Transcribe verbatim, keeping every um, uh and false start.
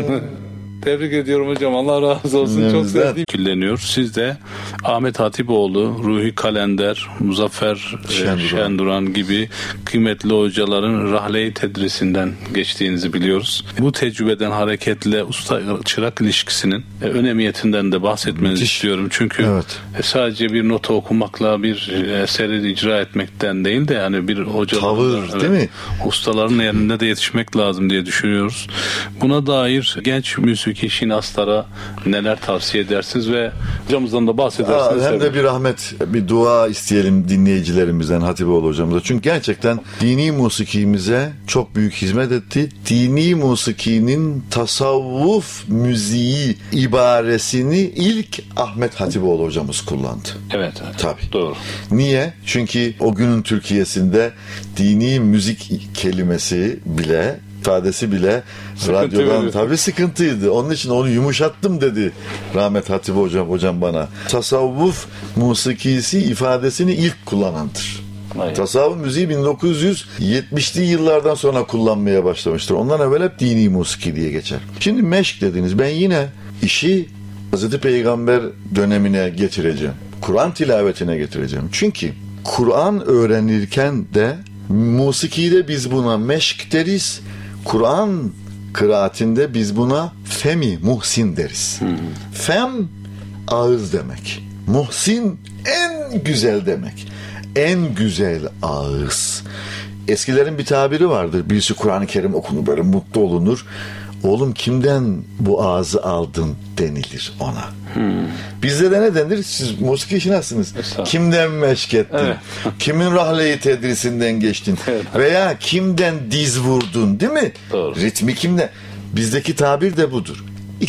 Tebrik ediyorum hocam. Allah razı olsun. Ne Çok güzel. sevdiğim. Külleniyor. Siz de Ahmet Hatipoğlu, Ruhi Kalender, Muzaffer Şenduran. Şenduran gibi kıymetli hocaların rahle-i tedrisinden geçtiğinizi biliyoruz. Bu tecrübeden hareketle usta-çırak ilişkisinin e, önemiyetinden de bahsetmenizi Müthiş. istiyorum. Çünkü Evet. e, sadece bir nota okumakla bir eseri icra etmekten değil de yani bir hocanın Tavır, evet, değil mi? ustaların yerinde de yetişmek lazım diye düşünüyoruz. Buna dair genç müzik şinaslara neler tavsiye edersiniz ve hocamızdan da bahsedersiniz. Aa, hem de bir rahmet, bir dua isteyelim dinleyicilerimizden, Hatipoğlu hocamıza. Çünkü gerçekten dini musikimize çok büyük hizmet etti. Dini musikinin tasavvuf müziği ibaresini ilk Ahmet Hatipoğlu hocamız kullandı. Evet. Tabii. Doğru. Niye? Çünkü o günün Türkiye'sinde dini müzik kelimesi bile, ifadesi bile Sıkıntı radyodan veriyor. tabii sıkıntıydı. Onun için onu yumuşattım dedi rahmet Hatip hocam hocam bana. Tasavvuf musikisi ifadesini ilk kullanandır. Hayır. Tasavvuf müziği bin dokuz yüz yetmişli yıllardan sonra kullanmaya başlamıştır. Ondan evvel hep dini musiki diye geçer. Şimdi meşk dediniz. Ben yine işi Hazreti Peygamber dönemine getireceğim. Kur'an tilavetine getireceğim. Çünkü Kur'an öğrenirken de musikide biz buna meşk deriz. Kur'an kıraatinde biz buna femi, muhsin deriz. Hmm. Fem ağız demek. Muhsin en güzel demek. En güzel ağız. Eskilerin bir tabiri vardır. Birisi Kur'an-ı Kerim okunur böyle mutlu olunur. Oğlum kimden bu ağzı aldın denilir ona. Hmm. Bizde de ne denir? Siz musiki işinasınız. Kimden meşk ettin? Evet. Kimin rahle-i tedrisinden geçtin? Evet. Veya kimden diz vurdun, değil mi? Doğru. Ritmi kimden? Bizdeki tabir de budur.